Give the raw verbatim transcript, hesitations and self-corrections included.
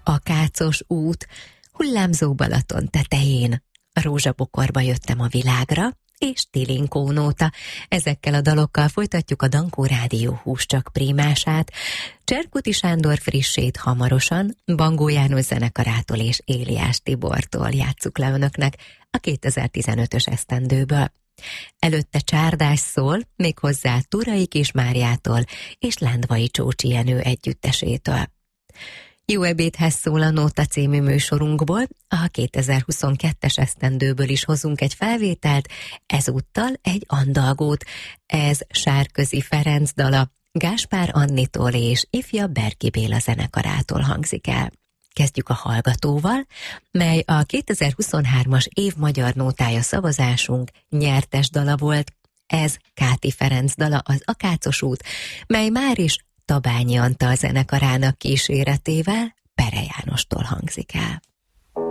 Akácos út, hullámzó Balaton tetején, a rózsabokorba jöttem a világra, és Tilinkó nóta. Ezekkel a dalokkal folytatjuk a Dankó Rádió Húscsak prímását. Cserkuti Sándor frissét hamarosan Bangó János zenekarától és Éliás Tibortól játsszuk le önöknek a kétezer-tizenötös esztendőből. Előtte csárdás szól, méghozzá Turai Kis Máriától és Lendvai Csócsi Jenő együttesétől. Jó ebédhez szól a Nóta című műsorunkból, a kétezer-huszonkettes esztendőből is hozunk egy felvételt, ezúttal egy andalgót. Ez Sárközi Ferenc dala, Gáspár Annitól és ifja Berki Béla zenekarától hangzik el. Kezdjük a hallgatóval, mely a kétezer-huszonhármas év magyar nótája szavazásunk nyertes dala volt. Ez Káti Ferenc dala, az Akácos út, mely már is Tabányi Antal zenekarának kíséretével Pere Jánostól hangzik el.